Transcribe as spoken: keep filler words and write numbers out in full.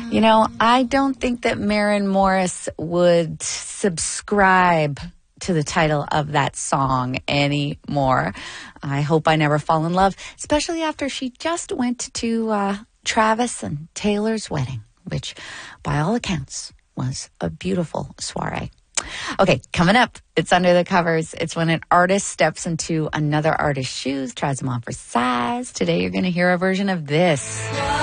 You know, I don't think that Maren Morris would subscribe to the title of that song anymore. I hope I never fall in love, especially after she just went to uh, Travis and Taylor's wedding, which by all accounts was a beautiful soiree. Okay, coming up, it's Under the Covers. It's when an artist steps into another artist's shoes, tries them on for size. Today you're going to hear a version of this.